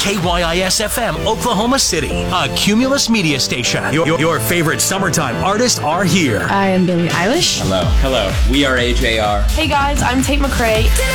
KYIS-FM, Oklahoma City, a Cumulus media station. Your favorite summertime artists are here. I am Billie Eilish. Hello. We are AJR. Hey guys, I'm Tate McRae.